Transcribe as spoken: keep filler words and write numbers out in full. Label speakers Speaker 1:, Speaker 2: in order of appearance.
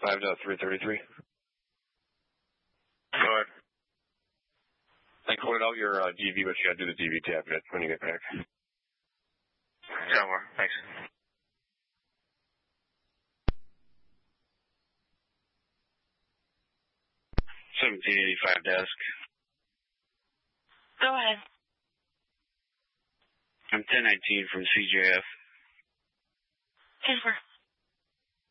Speaker 1: five to three thirty-three.
Speaker 2: Go ahead.
Speaker 1: I quoted out your uh, D V, but you got to do the D V tab yet when you get back.
Speaker 2: Somewhere. Thanks.
Speaker 1: seventeen eighty-five desk.
Speaker 3: Go ahead.
Speaker 1: I'm ten nineteen from C J F.
Speaker 3: Over.